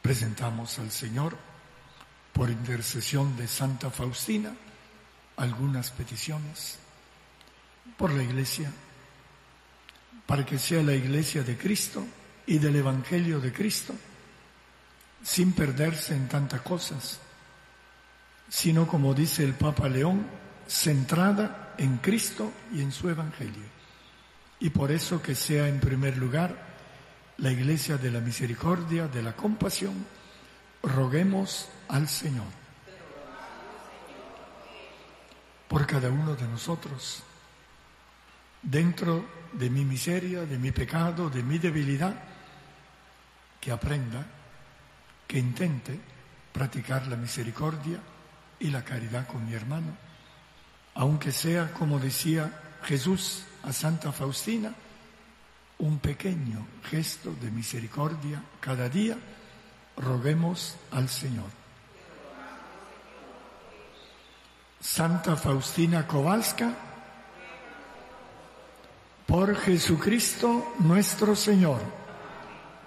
presentamos al Señor, por intercesión de Santa Faustina, algunas peticiones por la Iglesia, para que sea la Iglesia de Cristo y del Evangelio de Cristo, sin perderse en tantas cosas, sino, como dice el Papa León, centrada en Cristo y en su Evangelio. Y por eso que sea en primer lugar la Iglesia de la Misericordia, de la Compasión, roguemos al Señor por cada uno de nosotros, dentro de mi miseria, de mi pecado, de mi debilidad, que aprenda, que intente practicar la misericordia y la caridad con mi hermano, aunque sea, como decía Jesús a Santa Faustina, un pequeño gesto de misericordia cada día. Roguemos al Señor. Santa Faustina Kowalska, por Jesucristo nuestro Señor.